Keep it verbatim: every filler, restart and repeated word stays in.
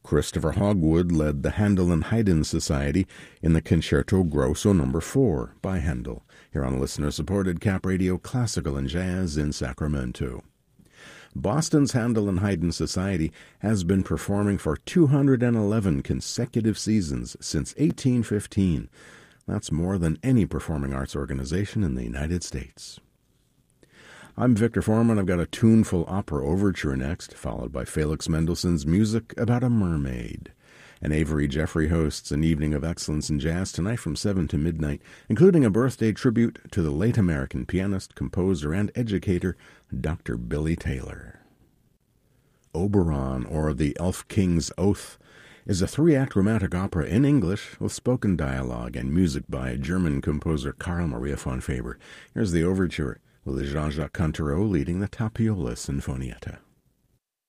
Christopher Hogwood led the Handel and Haydn Society in the Concerto Grosso number four by Handel, here on listener-supported Cap Radio Classical and Jazz in Sacramento. Boston's Handel and Haydn Society has been performing for two hundred eleven consecutive seasons since eighteen fifteen. That's more than any performing arts organization in the United States. I'm Victor Foreman. I've got a tuneful opera overture next, followed by Felix Mendelssohn's Music About a Mermaid. And Avery Jeffrey hosts an evening of excellence in jazz tonight from seven to midnight, including a birthday tribute to the late American pianist, composer, and educator, Doctor Billy Taylor. Oberon, or The Elf King's Oath, is a three-act romantic opera in English with spoken dialogue and music by German composer Karl Maria von Faber. Here's the overture, with Jean-Jacques Cantereau leading the Tapiola Sinfonietta.